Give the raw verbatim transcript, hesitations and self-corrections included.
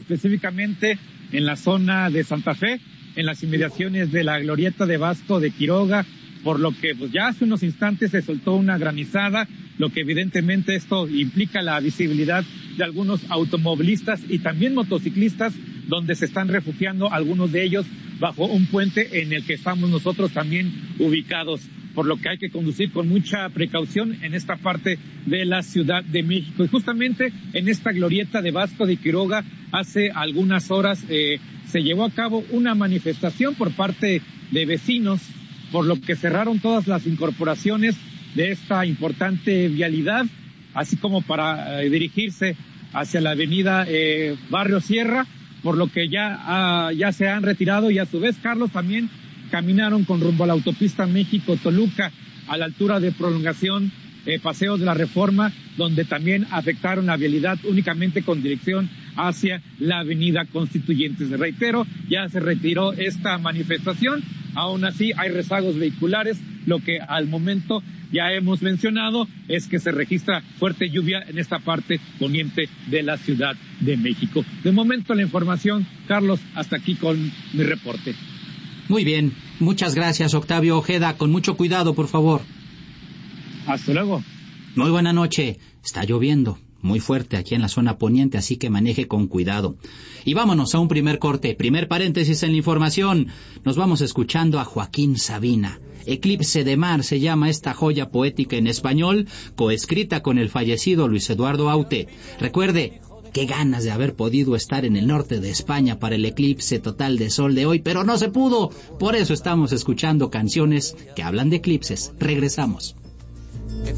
específicamente en la zona de Santa Fe, en las inmediaciones de la glorieta de Vasco de Quiroga, por lo que pues ya hace unos instantes se soltó una granizada, lo que evidentemente esto implica la visibilidad de algunos automovilistas y también motociclistas, donde se están refugiando algunos de ellos bajo un puente en el que estamos nosotros también ubicados, por lo que hay que conducir con mucha precaución en esta parte de la Ciudad de México. Y justamente en esta glorieta de Vasco de Quiroga, hace algunas horas eh, se llevó a cabo una manifestación por parte de vecinos, por lo que cerraron todas las incorporaciones de esta importante vialidad, así como para eh, dirigirse hacia la avenida eh, Barrio Sierra, por lo que ya, ah, ya se han retirado, y a su vez, Carlos, también caminaron con rumbo a la autopista México-Toluca, a la altura de prolongación eh, Paseo de la Reforma, donde también afectaron la vialidad únicamente con dirección hacia la avenida Constituyentes. Reitero, ya se retiró esta manifestación, aún así hay rezagos vehiculares, lo que al momento ya hemos mencionado es que se registra fuerte lluvia en esta parte poniente de la Ciudad de México. De momento la información, Carlos, hasta aquí con mi reporte. Muy bien, muchas gracias, Octavio Ojeda. Con mucho cuidado, por favor. Hasta luego. Muy buena noche. Está lloviendo muy fuerte aquí en la zona poniente, así que maneje con cuidado. Y vámonos a un primer corte, primer paréntesis en la información. Nos vamos escuchando a Joaquín Sabina. Eclipse de Mar se llama esta joya poética en español, coescrita con el fallecido Luis Eduardo Aute. Recuerde, qué ganas de haber podido estar en el norte de España para el eclipse total de sol de hoy, pero no se pudo. Por eso estamos escuchando canciones que hablan de eclipses. Regresamos.